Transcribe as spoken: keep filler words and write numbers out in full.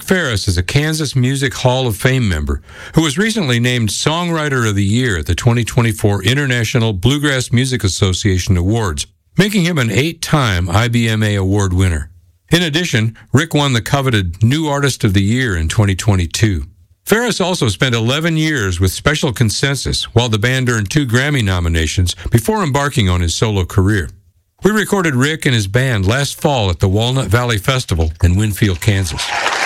Ferris is a Kansas Music Hall of Fame member who was recently named Songwriter of the Year at the twenty twenty-four International Bluegrass Music Association Awards, making him an eight-time I B M A award winner. In addition, Rick won the coveted New Artist of the Year in twenty twenty-two. Ferris also spent eleven years with Special Consensus, while the band earned two Grammy nominations before embarking on his solo career. We recorded Rick and his band last fall at the Walnut Valley Festival in Winfield, Kansas.